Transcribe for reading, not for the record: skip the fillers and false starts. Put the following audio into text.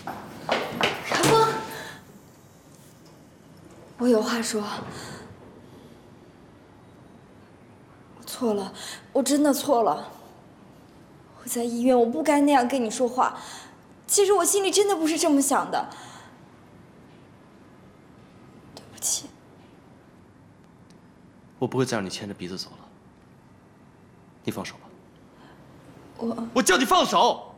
然风，我有话说。我错了，我真的错了。我在医院，我不该那样跟你说话。其实我心里真的不是这么想的。对不起。 我不会再让你牵着鼻子走了。你放手吧。 我叫你放手！